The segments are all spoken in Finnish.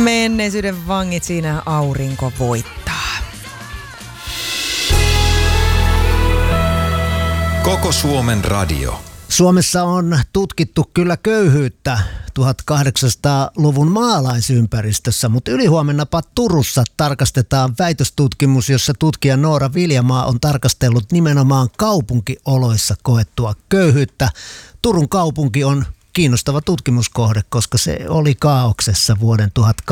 Menneisyyden vangit, siinä aurinko voittaa. Koko Suomen radio. Suomessa on tutkittu kyllä köyhyyttä 1800-luvun maalaisympäristössä, mutta ylihuomennapa Turussa tarkastetaan väitöstutkimus, jossa tutkija Noora Viljamaa on tarkastellut nimenomaan kaupunkioloissa koettua köyhyyttä. Turun kaupunki on kiinnostava tutkimuskohde, koska se oli kaauksessa vuoden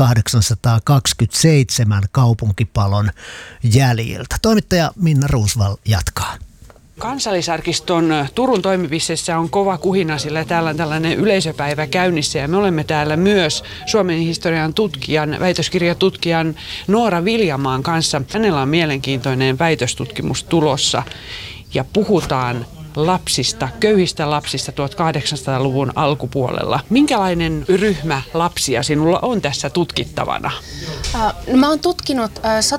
1827 kaupunkipalon jäljiltä. Toimittaja Minna Roosvall jatkaa. Kansallisarkiston Turun toimipisteessä on kova kuhina, sillä täällä on tällainen yleisöpäivä käynnissä ja me olemme täällä myös Suomen historian tutkijan, väitöskirjatutkijan Noora Viljamaan kanssa. Hänellä on mielenkiintoinen väitöstutkimus tulossa ja puhutaan lapsista, köyhistä lapsista 1800-luvun alkupuolella. Minkälainen ryhmä lapsia sinulla on tässä tutkittavana? Mä oon tutkinut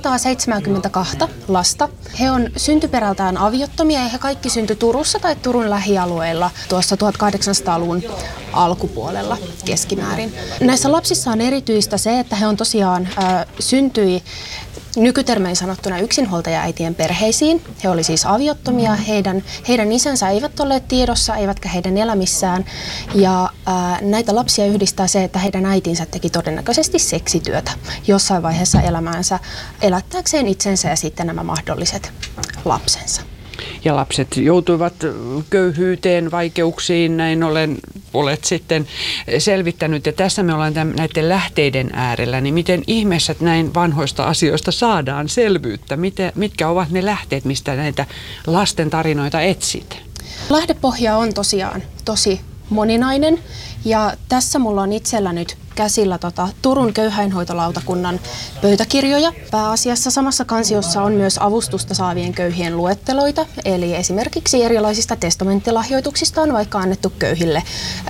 172 lasta. He on syntyperältään aviottomia ja he kaikki syntyi Turussa tai Turun lähialueilla tuossa 1800-luvun alkupuolella keskimäärin. Näissä lapsissa on erityistä se, että he on tosiaan syntyi nykytermein sanottuna yksinhuoltajaäitien perheisiin. He oli siis aviottomia, heidän isänsä eivät olleet tiedossa, eivätkä heidän elämissään. Ja näitä lapsia yhdistää se, että heidän äitinsä teki todennäköisesti seksityötä jossain vaiheessa elämäänsä elättääkseen itsensä ja sitten nämä mahdolliset lapsensa. Ja lapset joutuivat köyhyyteen, vaikeuksiin, näin olet sitten selvittänyt. Ja tässä me ollaan näiden lähteiden äärellä, niin miten ihmeessä näin vanhoista asioista saadaan selvyyttä? Mitkä ovat ne lähteet, mistä näitä lasten tarinoita etsit? Lähdepohja on tosiaan tosi moninainen ja tässä mulla on itsellä nyt käsillä Turun köyhäinhoitolautakunnan pöytäkirjoja. Pääasiassa samassa kansiossa on myös avustusta saavien köyhien luetteloita, eli esimerkiksi erilaisista testamenttilahjoituksista on vaikka annettu köyhille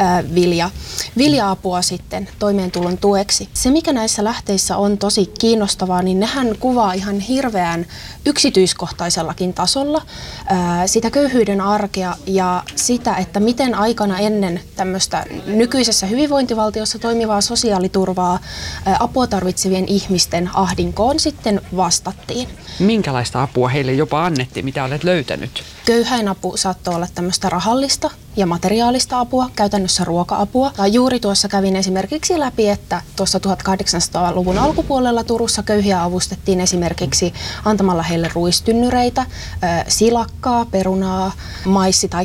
vilja-apua sitten toimeentulon tueksi. Se, mikä näissä lähteissä on tosi kiinnostavaa, niin nehän kuvaa ihan hirveän yksityiskohtaisellakin tasolla sitä köyhyyden arkea ja sitä, että miten aikana ennen tämmöistä nykyisessä hyvinvointivaltiossa toimivaa sosiaaliturvaa apua tarvitsevien ihmisten ahdinkoon sitten vastattiin. Minkälaista apua heille jopa annettiin, mitä olet löytänyt? Köyhäinapu saattoi olla tämmöistä rahallista ja materiaalista apua, käytännössä ruoka-apua. Ja juuri tuossa kävin esimerkiksi läpi, että tuossa 1800-luvun alkupuolella Turussa köyhiä avustettiin esimerkiksi antamalla heille ruistynnyreitä, silakkaa, perunaa, maissi- tai